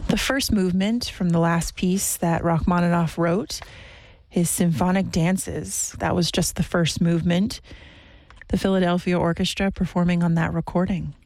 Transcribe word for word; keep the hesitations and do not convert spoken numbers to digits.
The first movement from the last piece that Rachmaninoff wrote, his symphonic dances, that was just the first movement. The Philadelphia Orchestra performing on that recording.